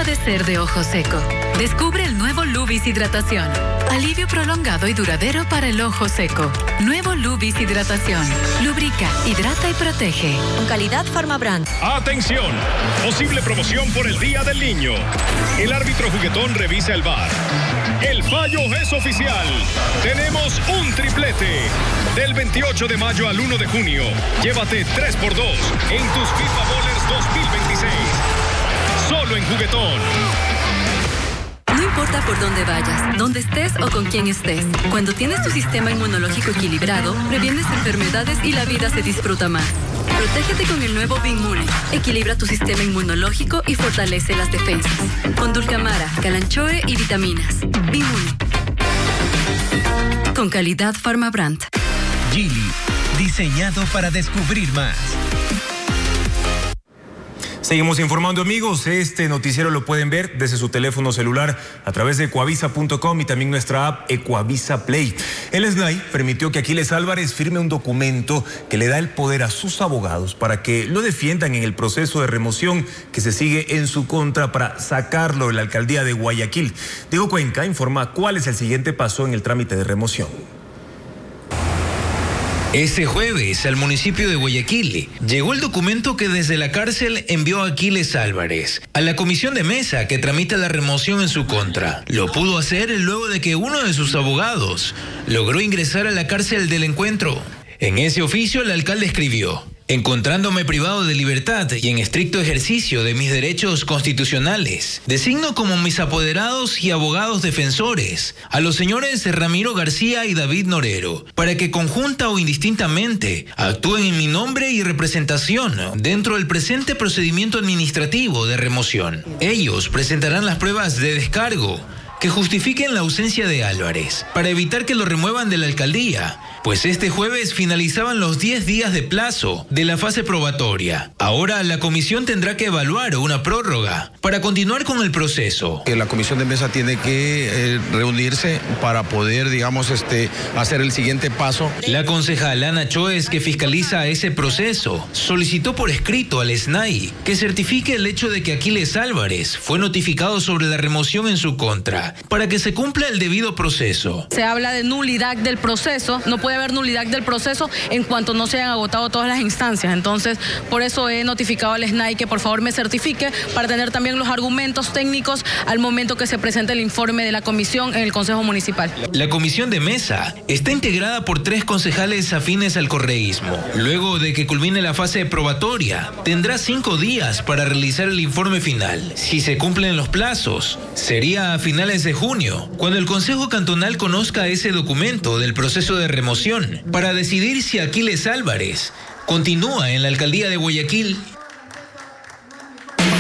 de ser de ojo seco. Descubre el nuevo Lubis Hidratación. Alivio prolongado y duradero para el ojo seco. Nuevo Lubis Hidratación. Lubrica, hidrata y protege. Con calidad Farmabrand. ¡Atención! Posible promoción por el Día del Niño. El árbitro juguetón revisa el VAR. El fallo es oficial. Tenemos un triplete. Del 28 de mayo al 1 de junio. Llévate 3x2 en tus FIFA Bowlers 2026. Solo en Juguetón. No importa por dónde vayas, dónde estés o con quién estés. Cuando tienes tu sistema inmunológico equilibrado, previenes enfermedades y la vida se disfruta más. Protégete con el nuevo Bimmune. Equilibra tu sistema inmunológico y fortalece las defensas. Con Dulcamara, Calanchoe y vitaminas. Bimmune. Con calidad Farmabrand. Geely, diseñado para descubrir más. Seguimos informando, amigos. Este noticiero lo pueden ver desde su teléfono celular a través de ecuavisa.com y también nuestra app Ecuavisa Play. El SNAI permitió que Aquiles Álvarez firme un documento que le da el poder a sus abogados para que lo defiendan en el proceso de remoción que se sigue en su contra para sacarlo de la alcaldía de Guayaquil. Diego Cuenca informa cuál es el siguiente paso en el trámite de remoción. Este jueves, al municipio de Guayaquil, llegó el documento que desde la cárcel envió Aquiles Álvarez a la comisión de mesa que tramita la remoción en su contra. Lo pudo hacer luego de que uno de sus abogados logró ingresar a la cárcel del encuentro. En ese oficio, el alcalde escribió: encontrándome privado de libertad y en estricto ejercicio de mis derechos constitucionales, designo como mis apoderados y abogados defensores a los señores Ramiro García y David Norero, para que conjunta o indistintamente actúen en mi nombre y representación dentro del presente procedimiento administrativo de remoción. Ellos presentarán las pruebas de descargo que justifiquen la ausencia de Álvarez, para evitar que lo remuevan de la alcaldía, pues este jueves finalizaban los 10 días de plazo de la fase probatoria. Ahora la comisión tendrá que evaluar una prórroga para continuar con el proceso. La comisión de mesa tiene que reunirse para poder, hacer el siguiente paso. La concejal Ana Choes, que fiscaliza ese proceso, solicitó por escrito al SNAI que certifique el hecho de que Aquiles Álvarez fue notificado sobre la remoción en su contra, para que se cumpla el debido proceso. Se habla de nulidad del proceso, no puede haber nulidad del proceso en cuanto no se hayan agotado todas las instancias. Entonces, por eso he notificado al SNAI que por favor me certifique para tener también los argumentos técnicos al momento que se presente el informe de la comisión en el Consejo Municipal. La comisión de mesa está integrada por 3 concejales afines al correísmo. Luego de que culmine la fase probatoria, tendrá 5 días para realizar el informe final. Si se cumplen los plazos, sería a finales de junio, cuando el Consejo Cantonal conozca ese documento del proceso de remoción, para decidir si Aquiles Álvarez continúa en la alcaldía de Guayaquil